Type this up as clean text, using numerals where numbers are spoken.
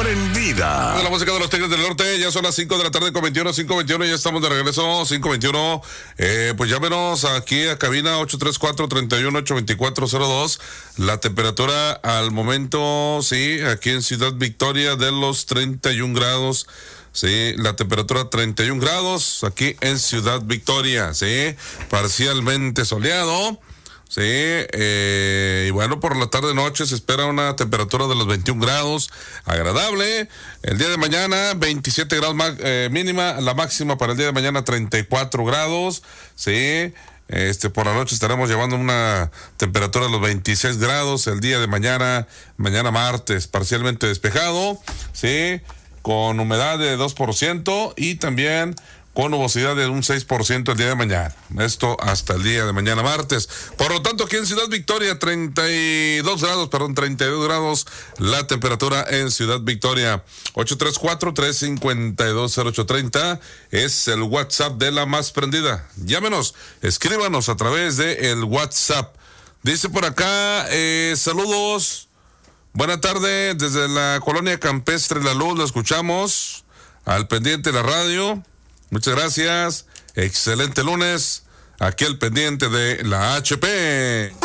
prendida. De la música de los Tigres del Norte, ya son las 5 de la tarde con 21, 5:21, ya estamos de regreso, 5:21. Pues llámenos aquí a cabina 834-31-824-02. La temperatura al momento, sí, aquí en Ciudad Victoria de los 31 grados. Sí, la temperatura 31 grados aquí en Ciudad Victoria, sí, parcialmente soleado. Sí, y bueno, por la tarde-noche se espera una temperatura de los 21 grados, agradable. El día de mañana, 27 grados mínima, la máxima para el día de mañana, 34 grados. Sí, por la noche estaremos llevando una temperatura de los 26 grados. El día de mañana martes, parcialmente despejado. Sí, con humedad de 2% y también con nubosidad de un 6% el día de mañana. Esto hasta el día de mañana martes. Por lo tanto, aquí en Ciudad Victoria, 32 grados la temperatura en Ciudad Victoria. 834-352-0830 es el WhatsApp de la más prendida. Llámenos, escríbanos a través de el WhatsApp. Dice por acá, saludos. Buena tarde, desde la colonia campestre La Luz, lo escuchamos. Al pendiente de la radio. Muchas gracias. Excelente lunes. Aquí al pendiente de la HP.